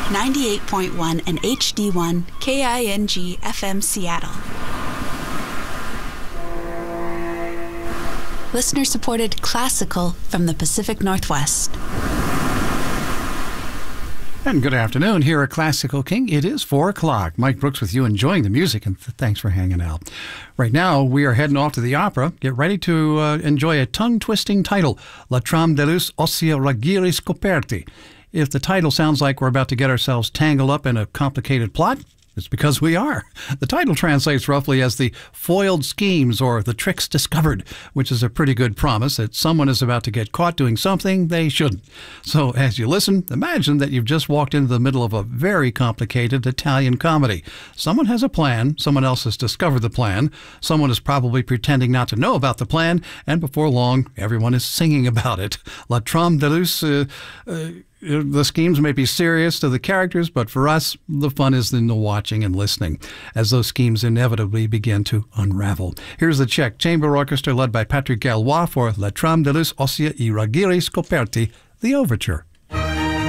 98.1 and HD1 KING FM Seattle. Listener-supported classical from the Pacific Northwest. And good afternoon here at Classical King. It is 4 o'clock. Mike Brooks with you, enjoying the music, and thanks for hanging out. Right now, we are heading off to the opera. Get ready to enjoy a tongue-twisting title, La Trame de Luz ossia Raggieri Scoperti. If the title sounds like we're about to get ourselves tangled up in a complicated plot, it's because we are. The title translates roughly as the foiled schemes or the tricks discovered, which is a pretty good promise that someone is about to get caught doing something they shouldn't. So as you listen, imagine that you've just walked into the middle of a very complicated Italian comedy. Someone has a plan, someone else has discovered the plan, someone is probably pretending not to know about the plan, and before long, everyone is singing about it. La Trame de Luz, the schemes may be serious to the characters, but for us, the fun is in the watching and listening as those schemes inevitably begin to unravel. Here's the Czech Chamber Orchestra led by Patrick Gallois for La Trame de Luz ossia I Raggieri Scoperti, the overture.